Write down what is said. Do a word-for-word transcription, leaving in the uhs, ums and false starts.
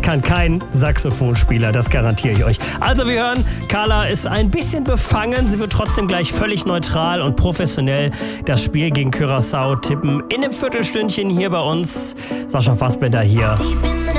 kann kein Saxophonspieler, das garantiere ich euch. Also wir hören, Carla ist ein bisschen befangen. Sie wird trotzdem gleich völlig neutral und professionell das Spiel gegen Curaçao tippen. In einem Viertelstündchen hier bei uns. Sascha Fassbender hier.